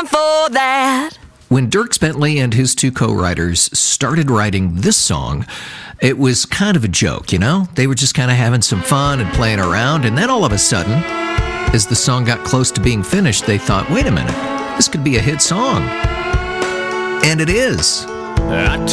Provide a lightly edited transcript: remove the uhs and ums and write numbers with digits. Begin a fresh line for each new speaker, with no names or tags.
time for that.
When Dierks Bentley and his two co-writers started writing this song, it was kind of a joke, you know? They were just kind of having some fun and playing around, and then all of a sudden, as the song got close to being finished, they thought, wait a minute, this could be a hit song. And it is.
I